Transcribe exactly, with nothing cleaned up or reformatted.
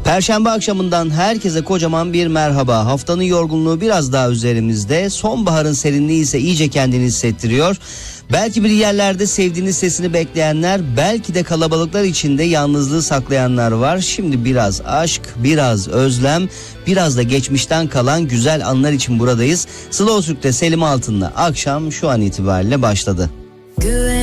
Perşembe akşamından herkese kocaman bir merhaba. Haftanın yorgunluğu biraz daha üzerimizde. Sonbaharın serinliği ise iyice kendini hissettiriyor. Belki bir yerlerde sevdiğiniz sesini bekleyenler, belki de kalabalıklar içinde yalnızlığı saklayanlar var. Şimdi biraz aşk, biraz özlem, biraz da geçmişten kalan güzel anlar için buradayız. Slow Türk'te Selim Altın'la akşam şu an itibariyle başladı.